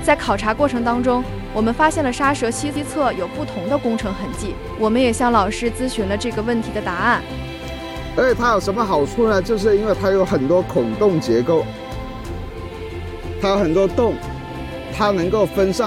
在考察过程当中，我们发现了沙蛇西侧有不同的工程痕迹，我们也向老师咨询了这个问题的答案。 而且它有什么好处呢？就是因为它有很多孔洞结构，它有很多洞，它能够分散